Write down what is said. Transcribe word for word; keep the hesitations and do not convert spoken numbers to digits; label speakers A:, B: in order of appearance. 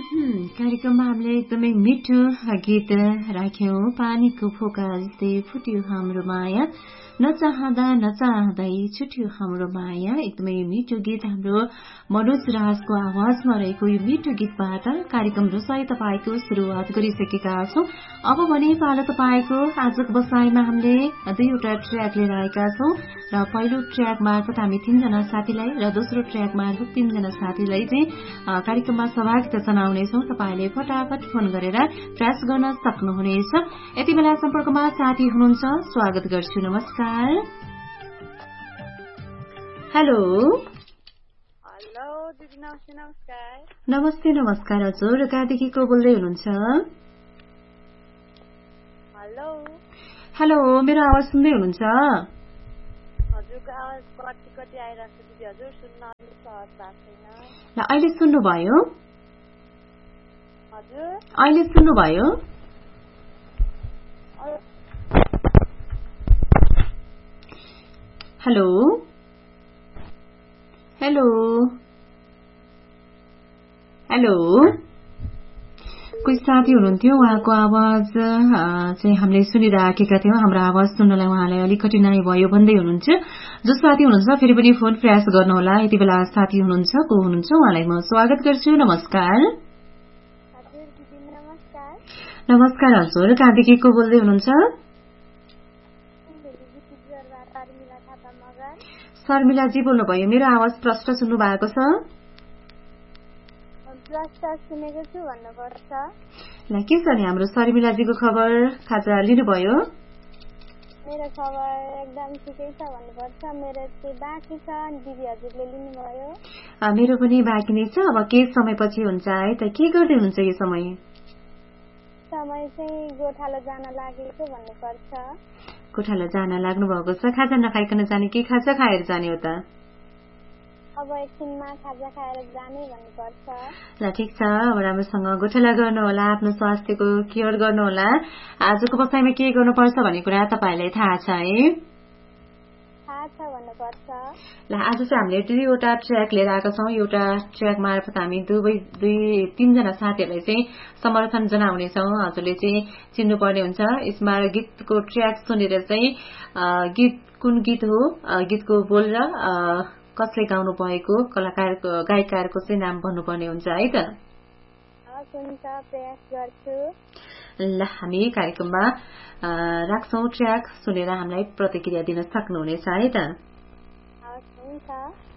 A: कार्यक्रममा हामीले एकदमै मिठो गीत राख्यौं। पानीको फोका जस्तै फुट्यो हाम्रो माया, नचाहँदा नचाहँदै छुट्यो हाम्रो माया। एकदमै मिठो गीत हाम्रो मनोज राजको आवाजमा रहेको यो मिठो गीतबाट कार्यक्रम रसाई तपाईँको शुरूआत गरिसकेका छौं। अब भने पालो तपाईँको। आजको बसाईमा हामीले दुईवटा ट्र्याक लिएर आएका छौं र पहिलो ट्र्याक मार्फत हामी तीनजना साथीलाई र दोस्रो ट्र्याक मार्फत तीनजना साथीलाई चाहिँ कार्यक्रममा सहभागिता जनाउनेछौं। तपाईँले फटाफट फोन गरेर प्रयास गर्न सक्नुहुनेछ। यति बेला सम्पर्कमा साथी हुनुहुन्छ, स्वागत गर्छु। नमस्कार। हेलो
B: हेलो दिदी, नमस्ते। नमस्कार।
A: नमस्ते नमस्कार हजुर, कहाँदेखि को बोल्दै हुनुहुन्छ?
B: हेलो
A: हेलो, मेरो आवाज सुन्दै हुनुहुन्छ?
B: हजुरको आवाज कति कति आइरहेको छ दिदी, हजुर सुन्न अलिक सहज भएको छैन।
A: ल अहिले सुन्नुभयो?
B: हजुर
A: अहिले सुन्नुभयो? हेलो हेलो हेलो, कोही साथी हुनुहुन्थ्यो, उहाँको आवाज चाहिँ हामीले सुनिराखेका थियौं। हाम्रो आवाज सुन्नलाई उहाँलाई अलिक कठिनाई भयो भन्दै हुनुहुन्छ। जो साथी हुनुहुन्छ फेरि पनि फोन प्रयास गर्नुहोला। यति बेला साथी हुनुहुन्छ, को हुनुहुन्छ उहाँलाई म स्वागत गर्छु। नमस्कार। नमस्कार हजुर, कहाँदेखि को बोल्दै हुनुहुन्छ? शर्मिलाजी बोल्नुभयो। मेरो आवाज प्रष्ट सुन्नु भएको छ?
B: सुनेको छु भन्नुपर्छ।
A: ल के छ नि हाम्रो शर्मिलाजीको खबर, खाजा लिनुभयो?
B: मेरो खबर एकदम ठिकै छ भन्नुपर्छ। मेरो चाहिँ बाँकी छ, दिदी हजुरले लिनुभयो?
A: मेरो पनि बाँकी नै छ। अब केही समयपछि हुन्छ है त। के गर्दै हुनुहुन्छ यो समय?
B: समय चाहिँ गोठालो जान लागेको भन्नुपर्छ।
A: गोठालो जान लाग्नु भएको छ। खाजा नखाइकन जाने कि खाजा खाएर जाने हो त?
B: अब एकछिनमा खाजा खाएर जाने भन्नुपर्छ।
A: ल ठिक छ, अब राम्रोसँग गोठाला गर्नुहोला, आफ्नो स्वास्थ्यको केयर गर्नुहोला। आजको बसाइमा के गर्नुपर्छ भन्ने कुरा तपाईँलाई थाहा छ है?
B: थाहा छ भन्नुपर्छ।
A: ल आज चाहिँ हामीले दुईवटा ट्र्याक लिएर आएका छौं। एउटा ट्र्याक मार्फत हामी दुवै दुई तीनजना साथीहरूलाई चाहिँ समर्थन जनाउनेछौँ। हजुरले चाहिँ चिन्नुपर्ने हुन्छ। यसमा गीतको ट्र्याक सुनेर चाहिँ गीत कुन गीत हो, गीतको बोल र कसले गाउनु भएको कलाकारको गायककारको चाहिँ नाम भन्नुपर्ने हुन्छ है त?
B: प्रयास गर्छु।
A: ल हामी कार्यक्रममा राख्छौं ट्र्याक, सुनेर हामीलाई प्रतिक्रिया दिन सक्नुहुनेछ है त?